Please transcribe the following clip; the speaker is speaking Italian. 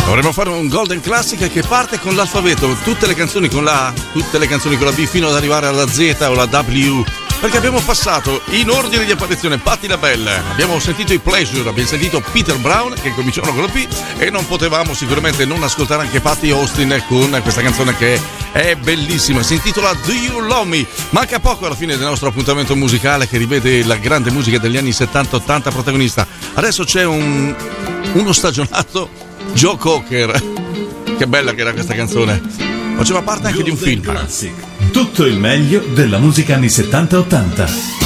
Dovremmo fare un Golden Classic che parte con l'alfabeto, tutte le canzoni con la B fino ad arrivare alla Z o la W, perché abbiamo passato in ordine di apparizione Patti LaBelle, abbiamo sentito i Pleasure, abbiamo sentito Peter Brown che cominciano con la P e non potevamo sicuramente non ascoltare anche Patti Austin con questa canzone che è bellissima, si intitola Do You Love Me. Manca poco alla fine del nostro appuntamento musicale che rivede la grande musica degli anni 70-80 protagonista. Adesso c'è uno stagionato Joe Cocker, che bella che era questa canzone, faceva parte anche di un film. Classic. Tutto il meglio della musica anni 70-80.